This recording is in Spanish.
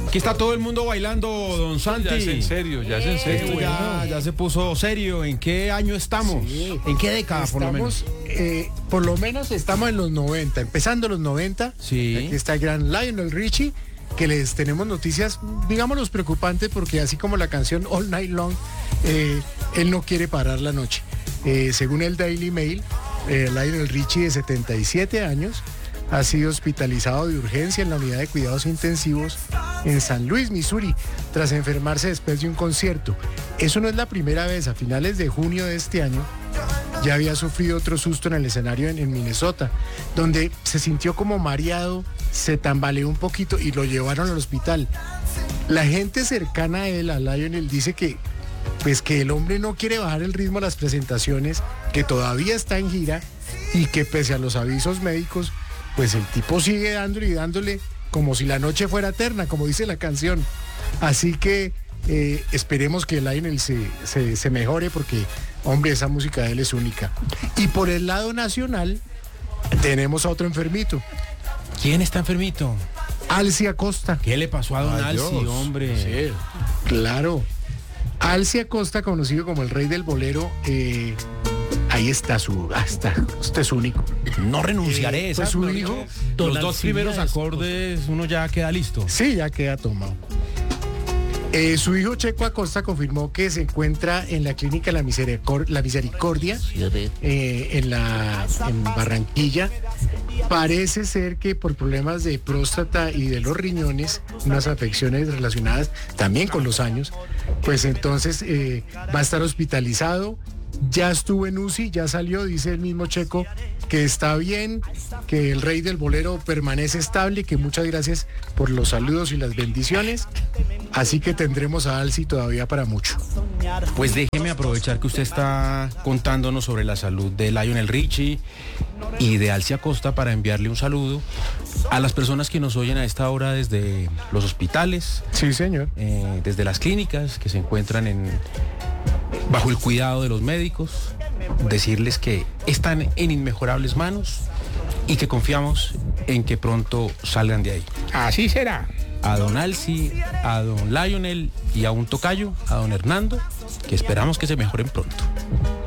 Aquí está todo el mundo bailando, don Santi. Ya es en serio, ya es en serio. Ya se puso serio. ¿En qué año estamos? Sí. ¿En qué década, por lo menos? Por lo menos estamos en los 90, empezando los 90. Sí. Aquí está el gran Lionel Richie, que les tenemos noticias, digámoslos preocupantes, porque así como la canción All Night Long, él no quiere parar la noche. Según el Daily Mail, Lionel Richie, de 77 años, ha sido hospitalizado de urgencia en la unidad de cuidados intensivos en San Luis, Missouri, tras enfermarse después de un concierto. Eso no es la primera vez. A finales de junio de este año ya había sufrido otro susto en el escenario en Minnesota, donde se sintió como mareado, se tambaleó un poquito y lo llevaron al hospital. La gente cercana a él, a Lionel, dice que el hombre no quiere bajar el ritmo a las presentaciones, que todavía está en gira y que pese a los avisos médicos, pues el tipo sigue dándole y dándole como si la noche fuera eterna, como dice la canción. Así que esperemos que Lionel se mejore, porque, hombre, esa música de él es única. Y por el lado nacional tenemos a otro enfermito, ¿Quién está enfermito? Alci Acosta. ¿Qué le pasó a don Alci, Dios. hombre? Sí, claro. Alci Acosta, conocido como el rey del bolero, ahí está usted es único. No renunciaré. Pues su hijo, Los dos primeros acordes, uno ya queda listo. Sí, ya queda tomado. Su hijo Checo Acosta confirmó que se encuentra en la clínica La Misericordia, en Barranquilla. Parece ser que por problemas de próstata y de los riñones, unas afecciones relacionadas también con los años, pues entonces va a estar hospitalizado. Ya estuvo en UCI, ya salió, dice el mismo Checo que está bien, que el rey del bolero permanece estable, que muchas gracias por los saludos y las bendiciones. Así que tendremos a Alci todavía para mucho. Pues déjeme aprovechar que usted está contándonos sobre la salud de Lionel Richie y de Alci Acosta para enviarle un saludo a las personas que nos oyen a esta hora desde los hospitales. Sí, señor. Desde las clínicas que se encuentran bajo el cuidado de los médicos. Decirles que están en inmejorables manos y que confiamos en que pronto salgan de ahí. Así será. A don Alci, a don Lionel y a un tocayo, a don Hernando, que esperamos que se mejoren pronto.